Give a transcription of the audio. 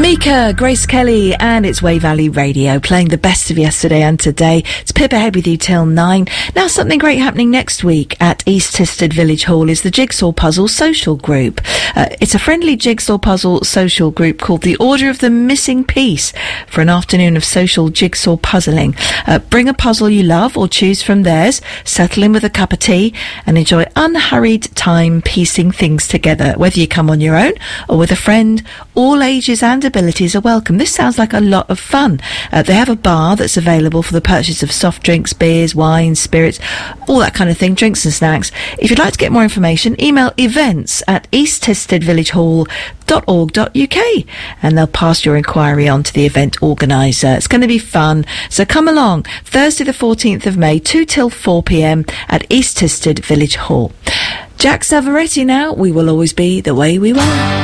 Mika, Grace Kelly, and it's Way Valley Radio, playing the best of yesterday and today. It's Pip ahead with you till 9. Now, something great happening next week at East Tisted Village Hall is the Jigsaw Puzzle Social Group. It's a friendly jigsaw puzzle social group called the Order of the Missing Piece for an afternoon of social jigsaw puzzling. Bring a puzzle you love or choose from theirs, settle in with a cup of tea, and enjoy unhurried time piecing things together. Whether you come on your own or with a friend, all ages and abilities are welcome. This sounds like a lot of fun. They have a bar that's available for the purchase of soft drinks, beers, wines, spirits, all that kind of thing, drinks and snacks. If you'd like to get more information, email events@easttistedvillagehall.org.uk and they'll pass your inquiry on to the event organiser. It's going to be fun, so come along. Thursday the 14th of May, 2 till 4 p.m. at East Tisted Village Hall. Jack Savaretti now. We will always be the way we were.